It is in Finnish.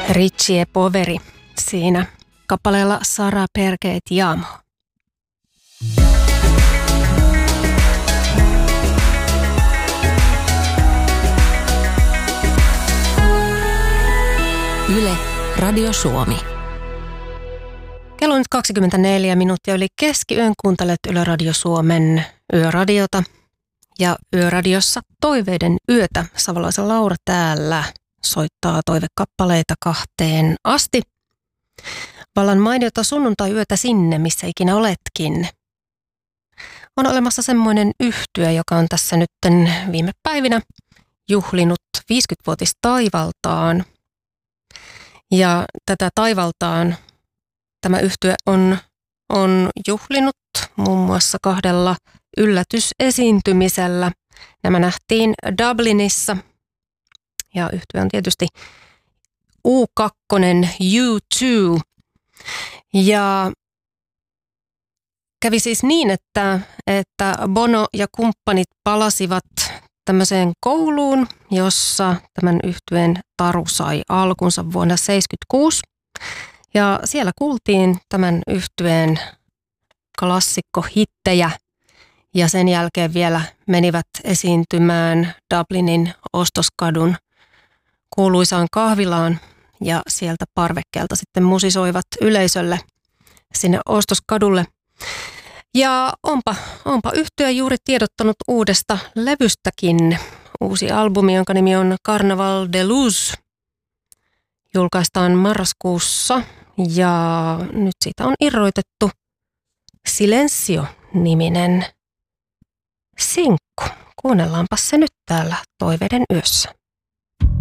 Richie Poveri siinä kappaleella Sara perché ti amo. Yle, Radio Suomi. Kello on nyt 24 minuuttia yli keskiyön. Kuuntelet Yle Radio Suomen yöradiota. Ja yöradiossa Toiveiden yötä. Savolaisen Laura täällä soittaa toivekappaleita 2:00 asti. Vallan mainiota sunnuntai-yötä sinne, missä ikinä oletkin. On olemassa semmoinen yhtye, joka on tässä nytten viime päivinä juhlinut 50-vuotistaivaltaan. Ja tätä taivaltaan tämä yhtye on juhlinut muun muassa 2 yllätysesiintymisellä. Nämä nähtiin Dublinissa. Ja yhtye on tietysti U2, U2. Ja kävi siis niin, että Bono ja kumppanit palasivat tämmöiseen kouluun, jossa tämän yhtyeen taru sai alkunsa vuonna 1976. Ja siellä kuultiin tämän yhtyeen klassikkohittejä ja sen jälkeen vielä menivät esiintymään Dublinin Ostoskadun kuuluisaan kahvilaan ja sieltä parvekkeelta sitten musisoivat yleisölle sinne Ostoskadulle. Ja onpa yhtye juuri tiedottanut uudesta levystäkin. Uusi albumi, jonka nimi on Carnaval de Luz, julkaistaan marraskuussa ja nyt siitä on irroitettu Silencio-niminen sinkku. Kuunnellaanpa se nyt täällä Toiveiden yössä.